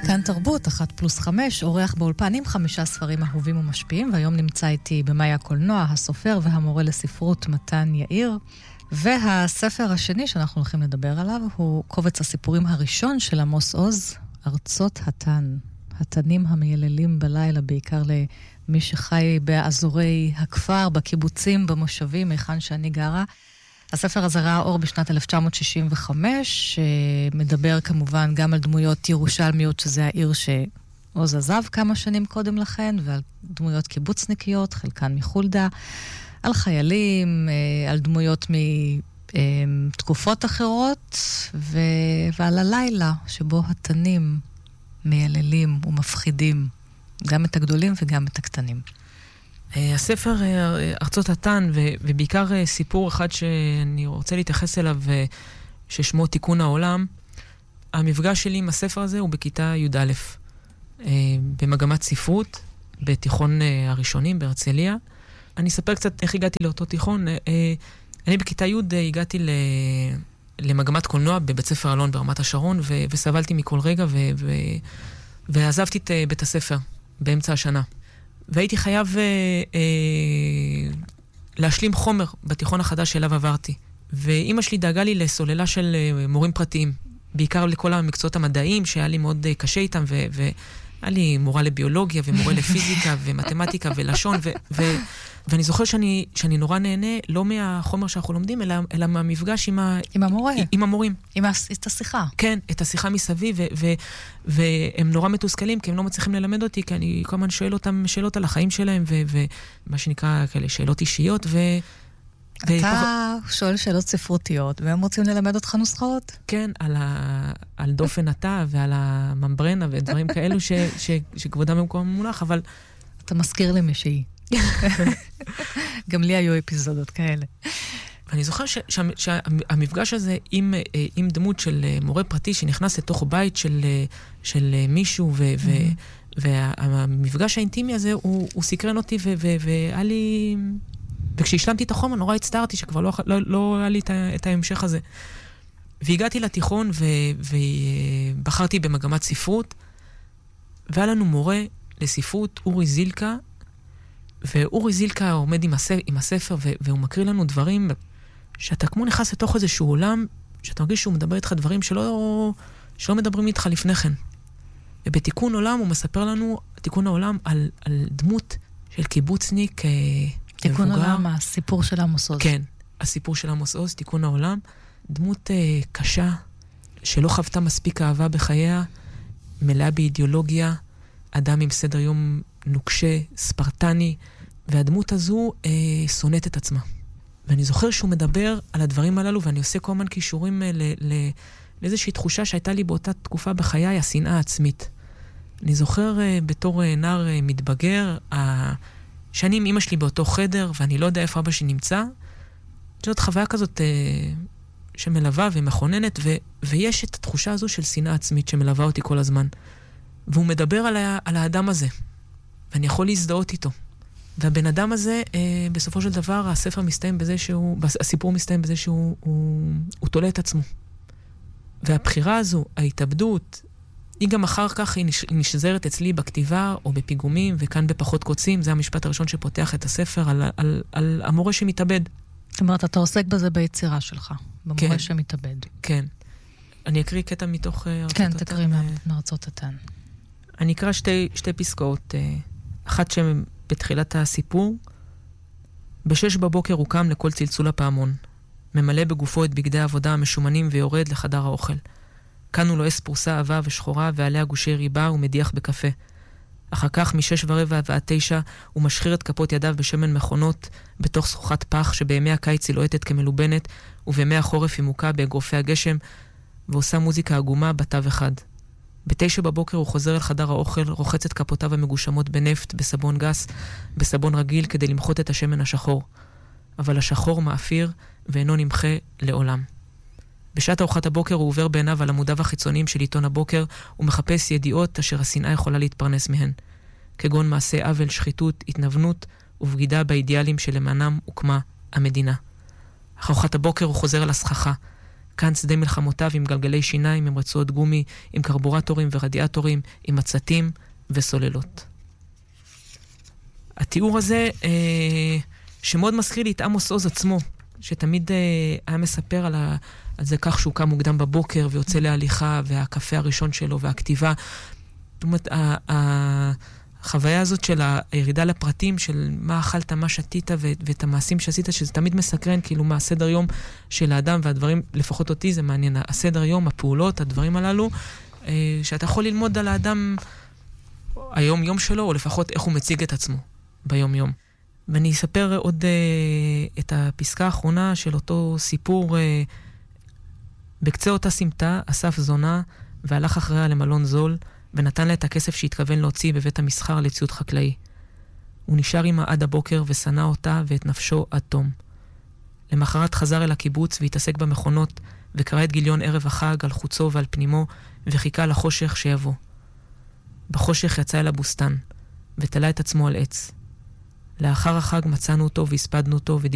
כאן תרבות, 1+5, אורח באולפן עם 5 ספרים אהובים ומשפיעים, והיום נמצא איתי במאי הקולנוע, הסופר והמורה לספרות מתן יאיר, והספר השני שאנחנו הולכים לדבר עליו הוא קובץ הסיפורים הראשון של עמוס עוז, ארצות התן. התנים המייללים בלילה, בעיקר למי שחי באזורי הכפר, בקיבוצים, במושבים, היכן שאני גרה. הספר הזה ראה אור בשנת 1965, מדבר כמובן גם על דמויות ירושלמיות, שזה העיר שעוז עזב כמה שנים קודם לכן, ועל דמויות קיבוצניקיות, חלקן מחולדה, על חיילים, על דמויות מתקופות אחרות, ועל הלילה שבו התנים מייללים ומפחידים, גם את הגדולים וגם את הקטנים. הספר ארצות התן, ובעיקר סיפור אחד שאני רוצה להתייחס אליו, ששמו תיקון העולם, המפגש שלי עם הספר הזה הוא בכיתה י"א, במגמת ספרות, בתיכון הראשונים בהרצליה. אני אספר קצת איך הגעתי לאותו תיכון. אני בכיתה י' הגעתי למגמת קולנוע בבית ספר אלון ברמת השרון, וסבלתי מכל רגע, ועזבתי את בית הספר באמצע השנה. והייתי חייב להשלים חומר בתיכון החדש שאליו עברתי. ואמא שלי דאגה לי לסוללה של מורים פרטיים, בעיקר לכל המקצועות המדעיים, שהיה לי מאוד קשה איתם, והיה לי מורה לביולוגיה, ומורה לפיזיקה, ומתמטיקה, ולשון, ואני זוכר שאני נורא נהנה, לא מהחומר שאנחנו לומדים, אלא מהמפגש עם המורה. עם המורים. את השיחה. כן, את השיחה מסביב, והם נורא מתוסכלים, כי הם לא מצליחים ללמד אותי, כי אני כל הזמן שואל אותם שאלות על החיים שלהם, ומה שנקרא כאלה שאלות אישיות, אתה שואל שאלות ספרותיות, והם רוצים ללמד אותך נוסחאות? כן, על דופן התא, ועל הממברנה, ודברים כאלו שכבודם במקום מונח, אבל... אתה מזכיר למישהי. גם לי היו אפיזודות כאלה. ואני זוכר שהמפגש הזה עם דמות של מורה פרטי שנכנס לתוך בית של מישהו, והמפגש האינטימי הזה הוא סקרן אותי, והיה לי... וכשהשלמתי את החומר נורא הצטערתי שכבר לא היה לי את ההמשך הזה. והגעתי לתיכון ובחרתי במגמת ספרות, והיה לנו מורה לספרות, אורי זילקה, ואורי זילקה עומד עם הספר, והוא מקריא לנו דברים שאתה כמו נכנס לתוך איזשהו עולם, שאתה מרגיש שהוא מדבר איתך דברים שלא מדברים איתך לפני כן. ובתיקון עולם הוא מספר לנו, תיקון העולם, על דמות של קיבוצניק תיקון עולם, הסיפור של עמוס עוז. כן, הסיפור של עמוס עוז, תיקון העולם. דמות קשה, שלא חוותה מספיק אהבה בחייה, מלאה באידיאולוגיה, אדם עם סדר יום נוקשה, ספרטני, והדמות הזו שונאת את עצמה. ואני זוכר שהוא מדבר על הדברים הללו, ואני עושה כל הזמן קישורים לאיזושהי תחושה שהייתה לי באותה תקופה בחיי, השנאה העצמית. אני זוכר בתור נער מתבגר, שאני עם אמא שלי באותו חדר, ואני לא יודע איפה אבא שלי נמצא. זאת חוויה כזאת שמלווה ומכוננת, ויש את התחושה הזו של שנאה עצמית שמלווה אותי כל הזמן. והוא מדבר על האדם הזה, ואני יכול להזדהות איתו. והבן אדם הזה, בסופו של דבר, הסיפור מסתיים בזה שהוא תולה את עצמו. והבחירה הזו, ההתאבדות, היא גם אחר כך היא נשזרת אצלי בכתיבה או בפיגומים, וכאן בפחות קוצים, זה המשפט הראשון שפותח את הספר על המורה שמתאבד. זאת אומרת, אתה עוסק בזה ביצירה שלך, במורה שמתאבד. כן. אני אקריא קטע מתוך ארצות כן, התן. תקריא מארצות התן. אני אקרא שתי פסקאות. אחת שבתחילת הסיפור, 6 בבוקר הוא קם לכל צלצול הפעמון. ממלא בגופו את בגדי העבודה המשומנים ויורד לחדר האוכל. כאן הוא לועס פרוסה עבה ושחורה ועליה גושי ריבה ומדיח בקפה. אחר כך מ6:15 ועד 9 הוא משחיר את כפות ידיו בשמן מכונות בתוך שרוחת פח שבימי הקיץ היא לוהטת כמלובנת ובימי החורף היא מוכה באגרופי הגשם ועושה מוזיקה עגומה בתו אחד. 9 בבוקר הוא חוזר אל חדר האוכל, רוחץ את כפותיו המגושמות בנפט, בסבון גס, בסבון רגיל כדי למחות את השמן השחור. אבל השחור מאפיר ואינו נמחה לעולם. בשעת ארוחת הבוקר הוא עובר בעיניו על עמודיו החיצוניים של עיתון הבוקר ומחפש ידיעות אשר השנאה יכולה להתפרנס מהן, כגון מעשה עוול, שחיתות, התנוונות ובגידה באידיאלים שלמענם הוקמה המדינה. אחר ארוחת הבוקר הוא חוזר על הסככה, כאן שדה מלחמותיו עם גלגלי שיניים, עם רצועות גומי, עם קרבורטורים ורדיאטורים, עם מצתים וסוללות. התיאור הזה, שמאוד מזכיר לי את עמוס עוז עצמו, שתמיד היה מספר על זה כך שהוא קם מוקדם בבוקר ויוצא להליכה, והקפה הראשון שלו והכתיבה. זאת אומרת, החוויה הזאת של הירידה לפרטים, של מה אכלת, מה שתית ואת המעשים שעשית, שזה תמיד מסקרן, כאילו מה הסדר יום של האדם, והדברים, לפחות אותי זה מעניין, הסדר יום, הפעולות, הדברים הללו, שאתה יכול ללמוד על האדם היום יום שלו, או לפחות איך הוא מציג את עצמו ביום יום. ואני אספר עוד את הפסקה האחרונה של אותו סיפור. בקצה אותה סמטה אסף זונה והלך אחריה למלון זול, ונתן לה את הכסף שהתכוון להוציא בבית המסחר לציוד חקלאי. הוא נשאר עמה עד הבוקר ושנא אותה ואת נפשו עד תום. למחרת חזר אל הקיבוץ והתעסק במכונות, וקרא את גיליון ערב החג על חוצו ועל פנימו, וחיכה לחושך שיבוא. בחושך יצא אל הבוסתן, ותלה את עצמו על עץ. לאחר החג מצאנו אותו והספדנו אותו